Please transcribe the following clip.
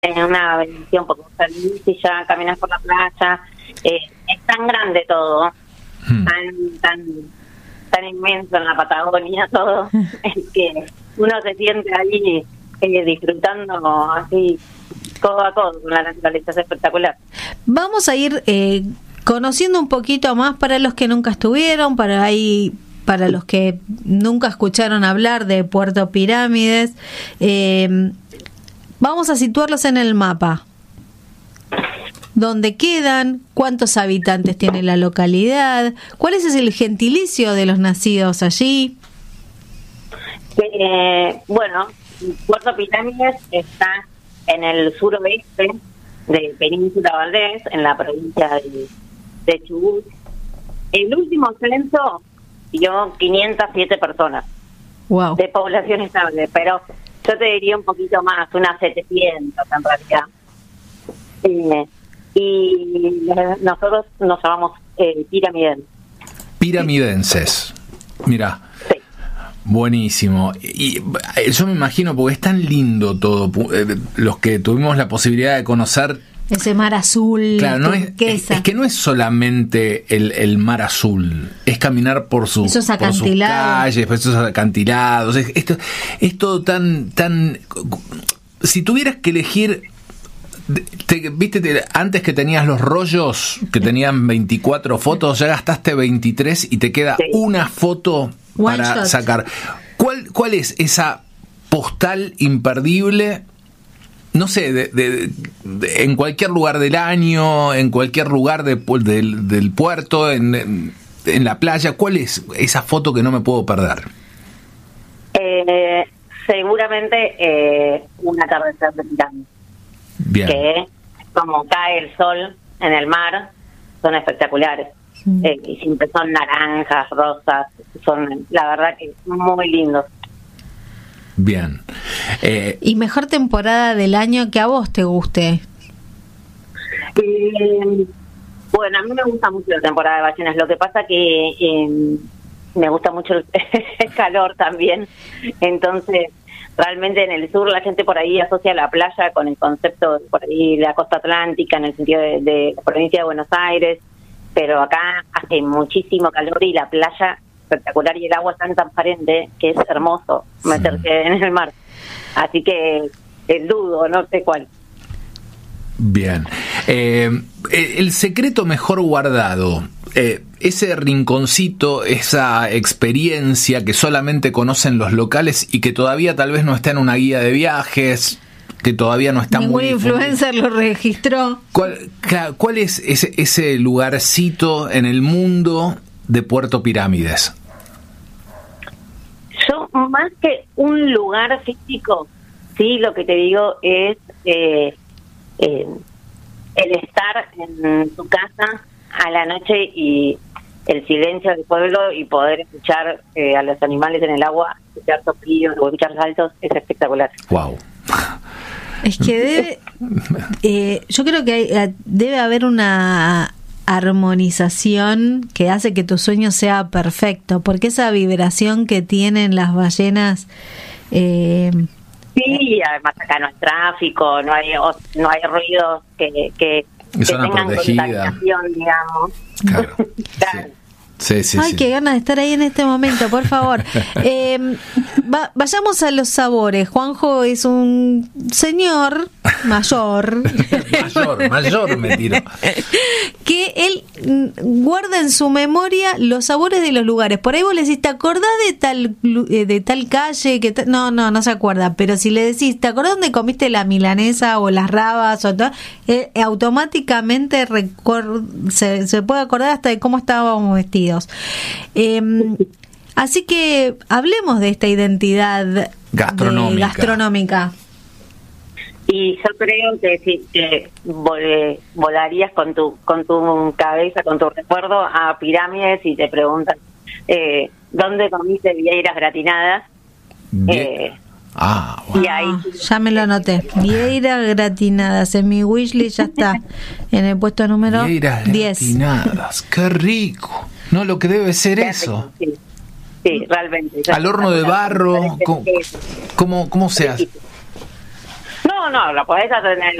una bendición, porque salís y ya caminas por la playa. Es tan grande todo, tan inmenso en la Patagonia todo, es que uno se siente ahí disfrutando así codo a codo con la naturaleza. Es espectacular. Vamos a ir conociendo un poquito más para los que nunca estuvieron, para los que nunca escucharon hablar de Puerto Pirámides. Vamos a situarlos en el mapa. ¿Dónde quedan? ¿Cuántos habitantes tiene la localidad? ¿Cuál es el gentilicio de los nacidos allí? Bueno, Puerto Pirámides está en el suroeste de Península Valdés, en la provincia de Chubut. El último censo dio 507 personas. Wow. De población estable, pero yo te diría un poquito más, unas 700 en realidad. Y nosotros nos llamamos piramidenses. Mirá. Sí. Buenísimo. Y yo me imagino, porque es tan lindo todo, los que tuvimos la posibilidad de conocer ese mar azul. Claro, es que no es solamente el mar azul, es caminar por sus calles, por esos acantilados. Es todo tan. Si tuvieras que elegir, viste, antes que tenías los rollos que tenían 24 fotos, ya gastaste 23 y te queda una foto para sacar. ¿Cuál es esa postal imperdible? No sé, en cualquier lugar del año, en cualquier lugar del puerto, en la playa, ¿cuál es esa foto que no me puedo perder? Seguramente un atardecer de pirámides. Bien. Que como cae el sol en el mar, son espectaculares. Y siempre son naranjas, rosas, son la verdad que muy lindos. Bien. ¿Y mejor temporada del año que a vos te guste? Bueno, a mí me gusta mucho la temporada de ballenas. Lo que pasa que me gusta mucho el calor también. Entonces, realmente en el sur la gente por ahí asocia la playa con el concepto de por ahí la costa atlántica, en el sentido de la provincia de Buenos Aires. Pero acá hace muchísimo calor y la playa espectacular y el agua es tan transparente que es hermoso meterse en el mar. Así que dudo, no sé cuál. Bien. El secreto mejor guardado, ese rinconcito, esa experiencia que solamente conocen los locales y que todavía tal vez no está en una guía de viajes, que todavía no está ningún influencer lo registró. ¿Cuál es ese lugarcito en el mundo de Puerto Pirámides? Yo, más que un lugar físico, sí, lo que te digo es el estar en tu casa a la noche y el silencio del pueblo y poder escuchar a los animales en el agua, escuchar soplidos o escuchar saltos, es espectacular. Wow. Es que yo creo que debe haber una armonización que hace que tu sueño sea perfecto, porque esa vibración que tienen las ballenas. Sí, además acá no hay tráfico, no hay ruidos que tengan contaminación, digamos. Claro. Claro. Sí, Ay, qué ganas de estar ahí en este momento, por favor. Vayamos a los sabores. Juanjo es un señor mayor. mayor me tiro. Que él guarda en su memoria los sabores de los lugares. Por ahí vos le decís, ¿te acordás de tal calle? No se acuerda. Pero si le decís, ¿te acordás dónde comiste la milanesa o las rabas? O automáticamente se puede acordar hasta de cómo estábamos vestidos. Así que hablemos de esta identidad gastronómica. Y yo creo que sí, que volarías con tu cabeza, con tu recuerdo a Pirámides y te preguntan ¿dónde comiste vieiras gratinadas? Wow. Y ahí ya me lo anoté. Vieiras gratinadas en mi wishlist, ya está en el puesto número 10. Gratinadas, qué rico. No, lo que debe ser eso. Sí, realmente. Al horno de barro, ¿cómo se hace? no, lo podés hacer en el